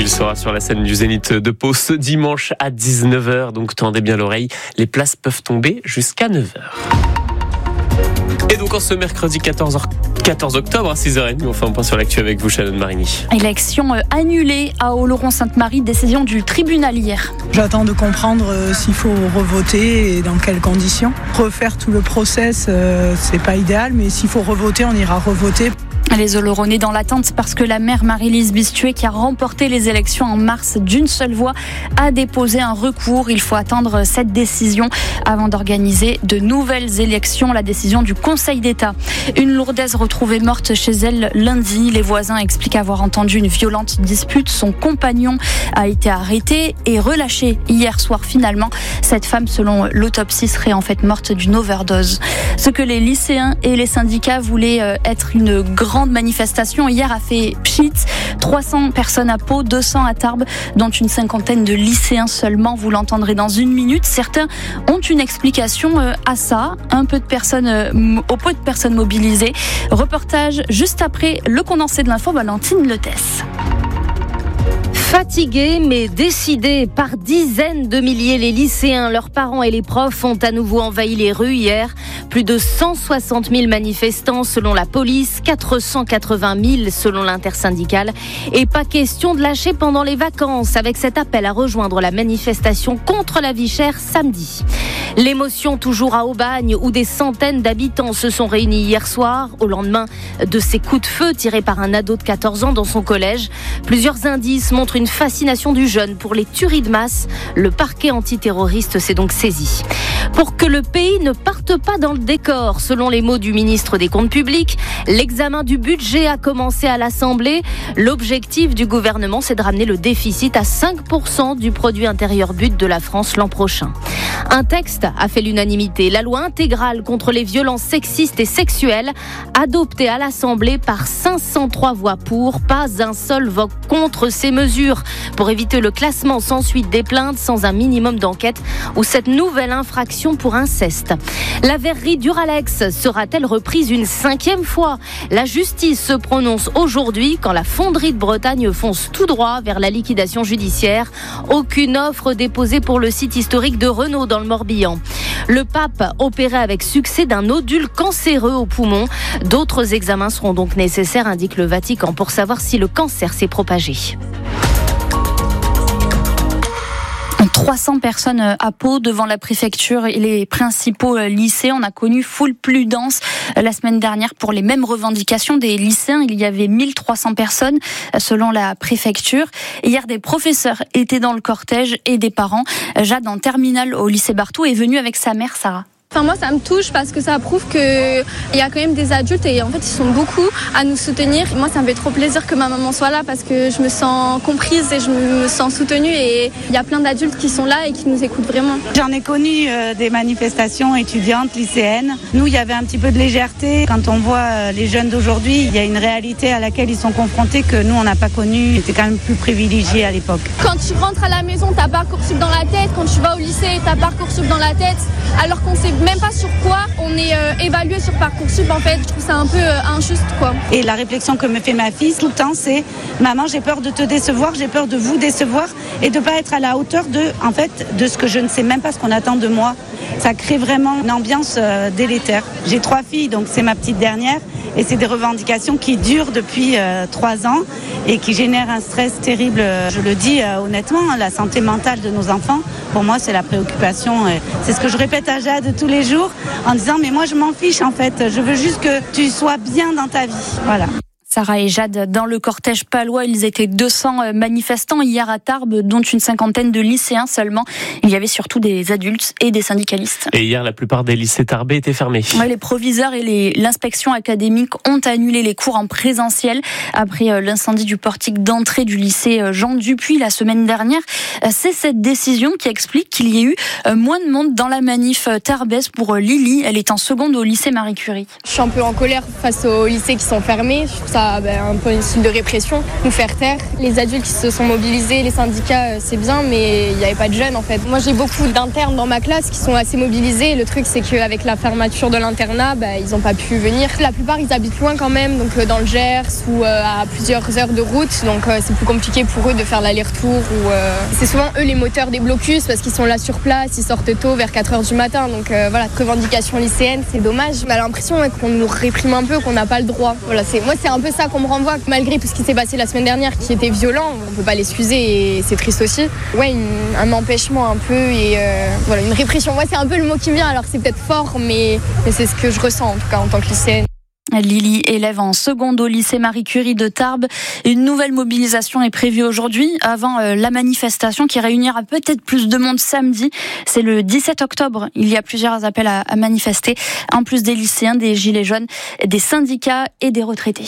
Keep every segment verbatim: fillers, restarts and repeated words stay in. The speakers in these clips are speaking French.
sera sur la scène du Zénith de Pau ce dimanche à dix-neuf heures. Donc tendez bien l'oreille, les places peuvent tomber jusqu'à neuf heures. Et donc en ce mercredi quatorze octobre à six heures trente, on fait un point sur l'actu avec vous, Shannon Marigny. Élection annulée à Oloron-Sainte-Marie, décision du tribunal hier. J'attends de comprendre euh, s'il faut revoter et dans quelles conditions. Refaire tout le process, euh, c'est pas idéal, mais s'il faut revoter, on ira revoter. Les Oloronais dans l'attente parce que la maire Marie-Lise Bistuet, qui a remporté les élections en mars d'une seule voix, a déposé un recours. Il faut attendre cette décision avant d'organiser de nouvelles élections. La décision du Conseil d'État. Une Lourdaise retrouvée morte chez elle lundi. Les voisins expliquent avoir entendu une violente dispute. Son compagnon a été arrêté et relâché hier soir finalement. Cette femme, selon l'autopsie, serait en fait morte d'une overdose. Ce que les lycéens et les syndicats voulaient être une grande manifestation hier a fait pchit. trois cents personnes à Pau, deux cents à Tarbes, dont une cinquantaine de lycéens seulement. Vous l'entendrez dans une minute. Certains ont une explication à ça. Un peu de personnes, au peu de personnes mobilisées. Reportage juste après le condensé de l'info, Valentine Letès. Fatigués mais décidés, par dizaines de milliers, les lycéens, leurs parents et les profs ont à nouveau envahi les rues hier. Plus de cent soixante mille manifestants selon la police, quatre cent quatre-vingt mille selon l'intersyndicale. Et pas question de lâcher pendant les vacances avec cet appel à rejoindre la manifestation contre la vie chère samedi. L'émotion toujours à Aubagne où des centaines d'habitants se sont réunis hier soir au lendemain de ces coups de feu tirés par un ado de quatorze ans dans son collège. Plusieurs indices montrent une fascination du jeune pour les tueries de masse. Le parquet antiterroriste s'est donc saisi. Pour que le pays ne parte pas dans le décor, selon les mots du ministre des Comptes publics, l'examen du budget a commencé à l'Assemblée. L'objectif du gouvernement, c'est de ramener le déficit à cinq pour cent du produit intérieur brut de la France l'an prochain. Un texte a fait l'unanimité. La loi intégrale contre les violences sexistes et sexuelles, adoptée à l'Assemblée par cinq cent trois voix pour, pas un seul vote contre ces mesures. Pour éviter le classement sans suite des plaintes, sans un minimum d'enquête ou cette nouvelle infraction pour inceste. La verrerie Duralex sera-t-elle reprise une cinquième fois ? La justice se prononce aujourd'hui quand la fonderie de Bretagne fonce tout droit vers la liquidation judiciaire. Aucune offre déposée pour le site historique de Renault dans le Morbihan. Le pape opéré avec succès d'un nodule cancéreux au poumon. D'autres examens seront donc nécessaires, indique le Vatican, pour savoir si le cancer s'est propagé. trois cents personnes à Pau devant la préfecture et les principaux lycées. On a connu foule plus dense la semaine dernière pour les mêmes revendications des lycéens. Il y avait mille trois cents personnes selon la préfecture. Hier, des professeurs étaient dans le cortège et des parents. Jade, en terminale au lycée Barthou, est venue avec sa mère, Sarah. Enfin, moi, ça me touche parce que ça prouve qu'il y a quand même des adultes et en fait, ils sont beaucoup à nous soutenir. Moi, ça me fait trop plaisir que ma maman soit là parce que je me sens comprise et je me sens soutenue et il y a plein d'adultes qui sont là et qui nous écoutent vraiment. J'en ai connu euh, des manifestations étudiantes, lycéennes. Nous, il y avait un petit peu de légèreté. Quand on voit euh, les jeunes d'aujourd'hui, il y a une réalité à laquelle ils sont confrontés que nous, on n'a pas connue. C'était quand même plus privilégié à l'époque. Quand tu rentres à la maison, t'as Parcoursup dans la tête. Quand tu vas au lycée, t'as Parcoursup dans la tête. Alors qu'on sait même pas sur quoi on est euh, évalué sur Parcoursup, en fait. Je trouve ça un peu euh, injuste, quoi. Et la réflexion que me fait ma fille tout le temps, c'est « Maman, j'ai peur de te décevoir, j'ai peur de vous décevoir et de ne pas être à la hauteur de, en fait, de ce que je ne sais même pas ce qu'on attend de moi. » Ça crée vraiment une ambiance euh, délétère. J'ai trois filles, donc c'est ma petite dernière. Et c'est des revendications qui durent depuis euh, trois ans et qui génèrent un stress terrible. Je le dis euh, honnêtement, la santé mentale de nos enfants, pour moi, c'est la préoccupation. Et c'est ce que je répète à Jade tous les jours en disant « mais moi, je m'en fiche en fait. Je veux juste que tu sois bien dans ta vie. » Voilà. Sarah et Jade, dans le cortège palois, ils étaient deux cents manifestants hier à Tarbes, dont une cinquantaine de lycéens seulement. Il y avait surtout des adultes et des syndicalistes. Et hier, la plupart des lycées tarbais étaient fermés. Ouais, les proviseurs et les, l'inspection académique ont annulé les cours en présentiel après l'incendie du portique d'entrée du lycée Jean Dupuis la semaine dernière. C'est cette décision qui explique qu'il y ait eu moins de monde dans la manif tarbaise pour Lily. Elle est en seconde au lycée Marie Curie. Je suis un peu en colère face aux lycées qui sont fermés. Je trouve ça ça ben, un peu une style de répression, nous faire taire. Les adultes qui se sont mobilisés, les syndicats, c'est bien, mais il n'y avait pas de jeunes en fait. Moi j'ai beaucoup d'internes dans ma classe qui sont assez mobilisés. Le truc c'est qu'avec la fermeture de l'internat, ben, ils n'ont pas pu venir. La plupart ils habitent loin quand même, donc dans le Gers ou euh, à plusieurs heures de route, donc euh, c'est plus compliqué pour eux de faire l'aller-retour. Ou, euh... C'est souvent eux les moteurs des blocus parce qu'ils sont là sur place, ils sortent tôt vers quatre heures du matin, donc euh, voilà, revendication lycéenne, c'est dommage. On a l'impression ouais, qu'on nous réprime un peu, qu'on n'a pas le droit. Voilà, c'est... Moi c'est un peu ça qu'on me renvoie, malgré tout ce qui s'est passé la semaine dernière qui était violent, on peut pas l'excuser et c'est triste aussi. Ouais, une... un empêchement un peu et euh... voilà, une répression. Moi ouais, c'est un peu le mot qui me vient, alors c'est peut-être fort, mais... mais c'est ce que je ressens en tout cas en tant que lycéenne. Lily, élève en seconde au lycée Marie Curie de Tarbes. Une nouvelle mobilisation est prévue aujourd'hui avant la manifestation qui réunira peut-être plus de monde samedi. C'est le dix-sept octobre. Il y a plusieurs appels à, à manifester, en plus des lycéens, des gilets jaunes, des syndicats et des retraités.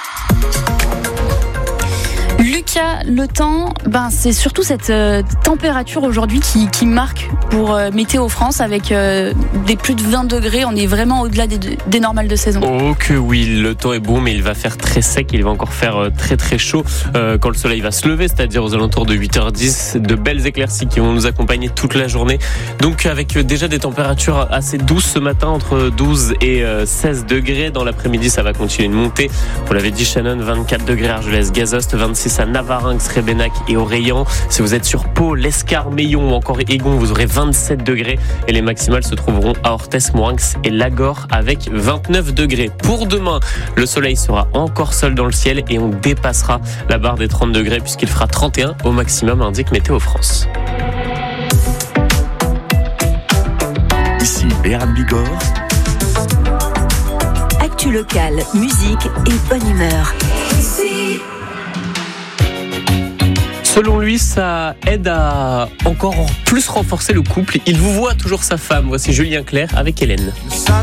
Lucas, le temps, ben c'est surtout cette euh, température aujourd'hui qui, qui marque pour euh, Météo France avec euh, des plus de vingt degrés. On est vraiment au-delà des, des normales de saison. Oh que oui, le temps est beau, mais il va faire très sec. Il va encore faire euh, très très chaud euh, quand le soleil va se lever, c'est-à-dire aux alentours de huit heures dix. De belles éclaircies qui vont nous accompagner toute la journée. Donc avec euh, déjà des températures assez douces ce matin, entre douze et euh, seize degrés. Dans l'après-midi, ça va continuer de monter. Vous l'avez dit, Shannon, vingt-quatre degrés à Argelès-Gazost, vingt-six à Navarinx, Rébénac et Orléans. Si vous êtes sur Pau, l'Escar, Meillon ou encore Égon, vous aurez vingt-sept degrés et les maximales se trouveront à Orthès, Morinx et Lagor avec vingt-neuf degrés. Pour demain, le soleil sera encore seul dans le ciel et on dépassera la barre des trente degrés puisqu'il fera trente et un au maximum, indique Météo France. Ici Béarn Bigorre. Actu locale, musique et bonne humeur. Ici. Selon lui, ça aide à encore plus renforcer le couple. Il vous voit toujours sa femme. Voici Julien Clerc avec Hélène.